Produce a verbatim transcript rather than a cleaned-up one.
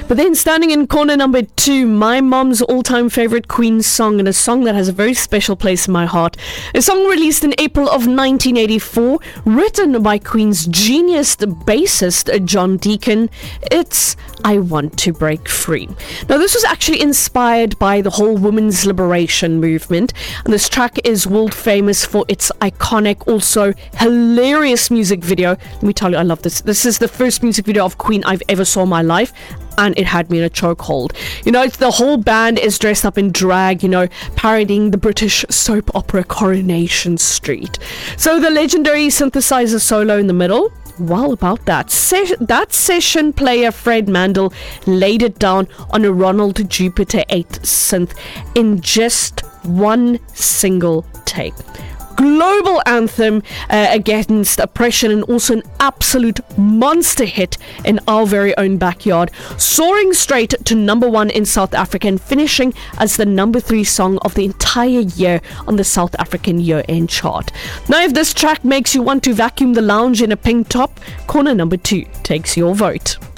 But then standing in corner number two, my mom's all-time favorite Queen song, and a song that has a very special place in my heart. A song released in April of nineteen eighty-four, written by Queen's genius bassist John Deacon. It's I Want to Break Free. Now, this was actually inspired by the whole women's liberation movement, and this track is world famous for its iconic, also hilarious music video. Let me tell you, I love this. This is the first music video of Queen I've ever saw in my life, and it had me in a chokehold. You know, it's, the whole band is dressed up in drag, you know, parodying the British soap opera Coronation Street. So the legendary synthesizer solo in the middle, well, about that, Se- that session player Fred Mandel laid it down on a Ronald Jupiter eight synth in just one single take. Global anthem uh, against oppression, and also an absolute monster hit in our very own backyard, soaring straight to number one in South Africa and finishing as the number three song of the entire year on the South African year-end chart. Now, if this track makes you want to vacuum the lounge in a pink top, corner number two takes your vote.